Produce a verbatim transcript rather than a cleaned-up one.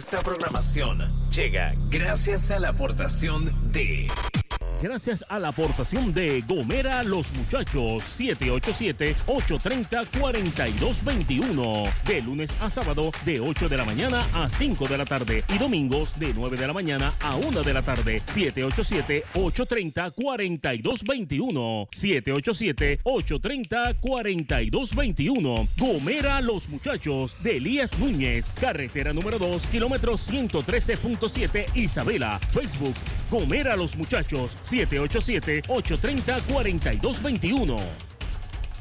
Esta programación llega gracias a la aportación de... Gracias a la aportación de Gomera Los Muchachos, siete ocho siete, ocho tres cero, cuatro dos dos uno. De lunes a sábado, de ocho de la mañana a cinco de la tarde. Y domingos, de nueve de la mañana a una de la tarde. siete ocho siete, ocho tres cero, cuatro dos dos uno. siete ocho siete, ocho tres cero, cuatro dos dos uno. Gomera Los Muchachos, de Elías Núñez. Carretera número dos, kilómetro ciento trece punto siete, Isabela. Facebook, Gomera Los Muchachos, siete ocho siete, ocho tres cero, cuatro dos dos uno.